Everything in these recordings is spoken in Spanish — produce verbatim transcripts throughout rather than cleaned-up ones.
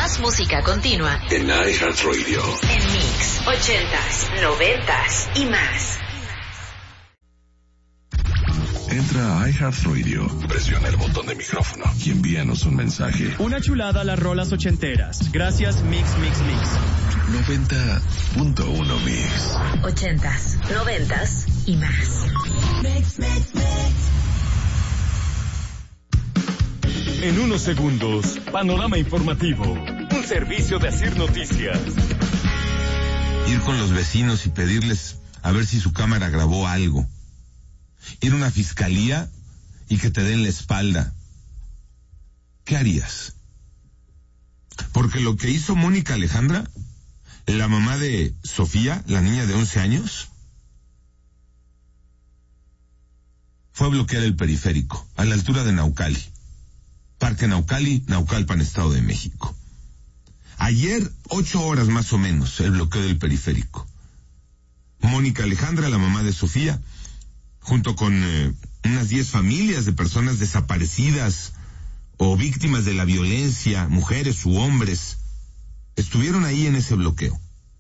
Más música continua en iHeartRadio. En Mix, ochentas, noventas y más. Entra a iHeartRadio, presiona el botón de micrófono y envíanos un mensaje. Una chulada a las rolas ochenteras. Gracias, Mix, Mix, Mix. noventa punto uno Mix. Ochentas, noventas y más. Mix, Mix, Mix. En unos segundos, panorama informativo. Un servicio de Asir Noticias. Ir con los vecinos y pedirles a ver si su cámara grabó algo. Ir a una fiscalía y que te den la espalda. ¿Qué harías? Porque lo que hizo Mónica Alejandra, la mamá de Sofía, la niña de once años, fue bloquear el periférico, a la altura de Naucali. Parque Naucali, Naucalpan, Estado de México. Ayer, ocho horas más o menos, el bloqueo del periférico. Mónica Alejandra, la mamá de Sofía, junto con eh, unas diez familias de personas desaparecidas o víctimas de la violencia, mujeres u hombres, estuvieron ahí en ese bloqueo.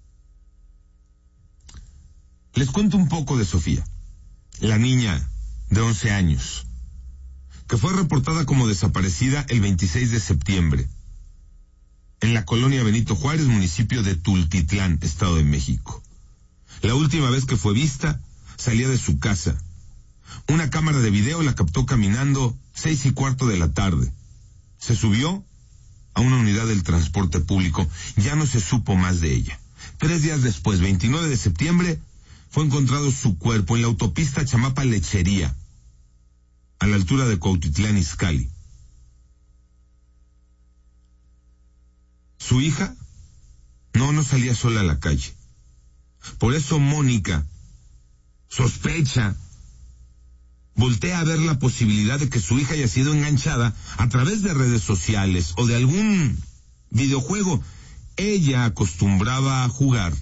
Les cuento un poco de Sofía, la niña de once años, que fue reportada como desaparecida el veintiséis de septiembre, en la colonia Benito Juárez, municipio de Tultitlán, Estado de México. La última vez que fue vista, salía de su casa. Una cámara de video la captó caminando seis y cuarto de la tarde. Se subió a una unidad del transporte público. Ya no se supo más de ella. Tres días después, veintinueve de septiembre, fue encontrado su cuerpo en la autopista Chamapa-Lechería, a la altura de Cuautitlán Izcalli. Su hija no, no salía sola a la calle. Por eso Mónica sospecha, voltea a ver la posibilidad de que su hija haya sido enganchada a través de redes sociales o de algún videojuego. Ella acostumbraba a jugar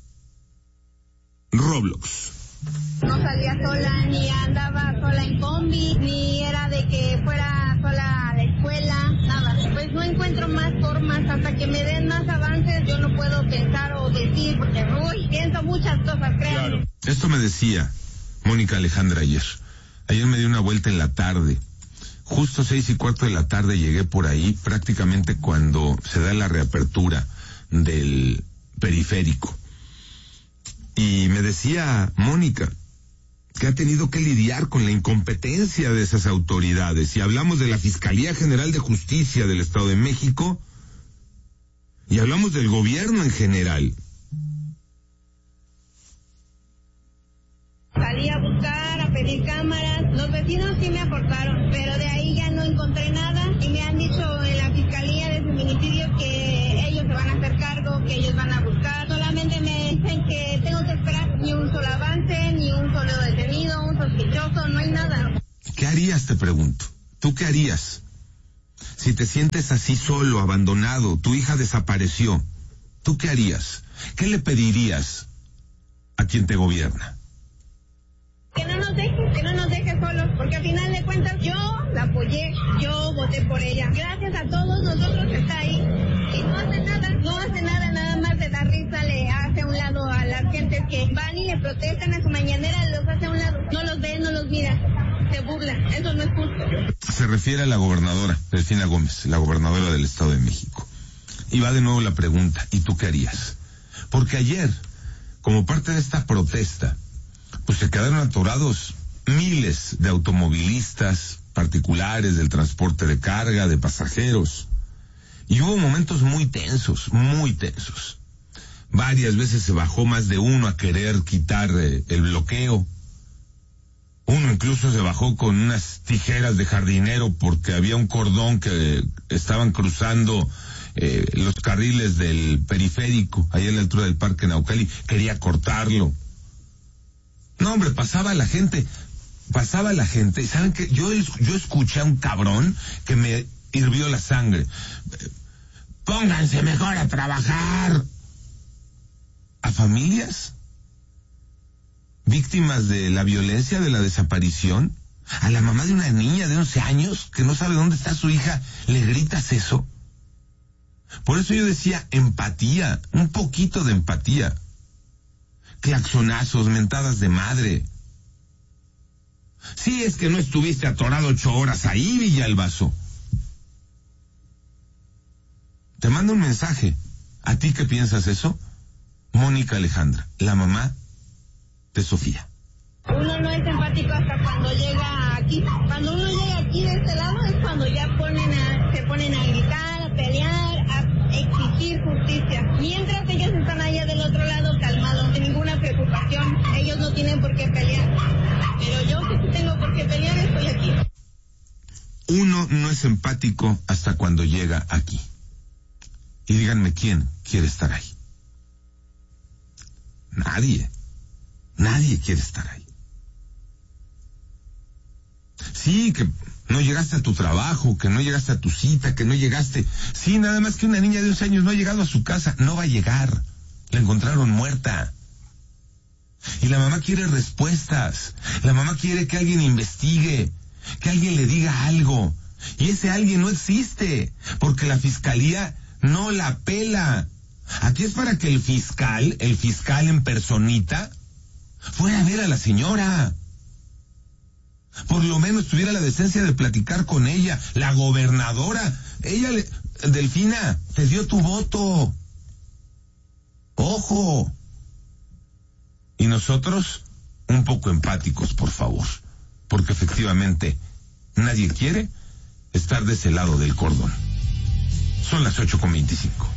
Roblox. No salía sola, ni andaba sola en combi, ni era de que fuera sola a la escuela, nada. Pues no encuentro más formas, hasta que me den más avances yo no puedo pensar o decir, porque uy, pienso muchas cosas, créanme. Claro. Esto me decía Mónica Alejandra ayer. Ayer me di una vuelta en la tarde. Justo seis y cuarto de la tarde llegué por ahí, prácticamente cuando se da la reapertura del periférico. Y me decía Mónica que ha tenido que lidiar con la incompetencia de esas autoridades. Y hablamos de la Fiscalía General de Justicia del Estado de México y hablamos del gobierno en general. Salí a buscar, a pedir cámaras. Los vecinos sí me aportaron, pero de ahí ya no encontré nada. Y me han dicho en la Fiscalía de Feminicidios que ellos se van a hacer cargo, que ellos van a buscar. Solamente me dicen que tengo que esperar ni un solo avance, ni un solo detenido, un sospechoso, no hay nada. ¿Qué harías, te pregunto? ¿Tú qué harías? Si te sientes así solo, abandonado, tu hija desapareció, ¿tú qué harías? ¿Qué le pedirías a quien te gobierna? Que no nos deje, que no nos deje solos, porque al final de cuentas yo la apoyé, yo voté por ella. Gracias a todos nosotros que está ahí. Y no hace nada, no hace nada, nada más de dar risa, le hace a un lado a las gentes que van y le protestan a su mañanera, los hace a un lado. No los ve, no los mira, se burla, eso no es justo. Se refiere a la gobernadora, Delfina Gómez, la gobernadora del Estado de México. Y va de nuevo la pregunta, ¿y tú qué harías? Porque ayer, como parte de esta protesta, pues se quedaron atorados miles de automovilistas particulares del transporte de carga, de pasajeros. Y hubo momentos muy tensos, muy tensos. Varias veces se bajó más de uno a querer quitar eh, el bloqueo. Uno incluso se bajó con unas tijeras de jardinero porque había un cordón que estaban cruzando eh, los carriles del periférico, ahí a la altura del Parque Naucali, quería cortarlo. No, hombre, pasaba la gente, pasaba la gente, y ¿saben qué? Yo, yo escuché a un cabrón que me hirvió la sangre. Pónganse mejor a trabajar. ¿A familias víctimas de la violencia, de la desaparición? ¿A la mamá de una niña de once años que no sabe dónde está su hija le gritas eso? Por eso yo decía empatía, un poquito de empatía. Claxonazos, mentadas de madre. Sí, es que no estuviste atorado ocho horas ahí, Villalbazo. Te mando un mensaje. ¿A ti qué piensas eso? Mónica Alejandra, la mamá de Sofía. Uno no es empático hasta cuando llega aquí. Cuando uno llega aquí de este lado es cuando ya ponen a, se ponen a gritar, a pelear, a exigir justicia. Mientras ellos están allá del otro lado calmados, sin ninguna preocupación. Ellos no tienen por qué pelear. Pero yo que sí tengo por qué pelear, estoy aquí. Uno no es empático hasta cuando llega aquí. Y díganme quién quiere estar ahí. Nadie. Nadie quiere estar ahí. Sí, que no llegaste a tu trabajo, que no llegaste a tu cita, que no llegaste. Sí, nada más que una niña de once años no ha llegado a su casa. No va a llegar. La encontraron muerta. Y la mamá quiere respuestas. La mamá quiere que alguien investigue, que alguien le diga algo. Y ese alguien no existe, porque la fiscalía no la pela. Aquí es para que el fiscal, el fiscal en personita, fuera a ver a la señora. Por lo menos tuviera la decencia de platicar con ella. La gobernadora, ella le... Delfina, te dio tu voto. Ojo. Y nosotros, un poco empáticos, por favor. Porque efectivamente, nadie quiere estar de ese lado del cordón. Son las ocho con veinticinco.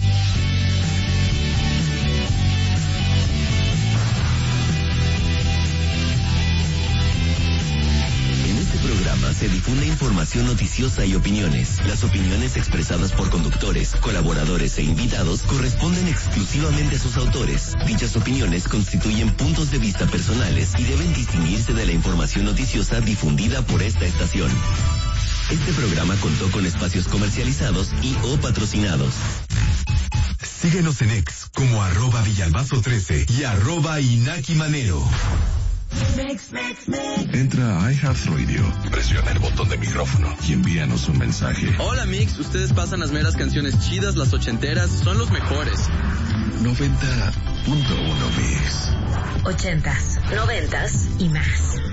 Programa se difunde información noticiosa y opiniones. Las opiniones expresadas por conductores, colaboradores e invitados corresponden exclusivamente a sus autores. Dichas opiniones constituyen puntos de vista personales y deben distinguirse de la información noticiosa difundida por esta estación. Este programa contó con espacios comercializados y o patrocinados. Síguenos en X como arroba Villalbazo trece y arroba Inaki Manero. Mix, mix, mix. Entra a iHeartRadio, presiona el botón de micrófono y envíanos un mensaje. Hola Mix, ustedes pasan las meras canciones chidas, las ochenteras, son los mejores. noventa punto uno Mix. Ochentas, noventas y más.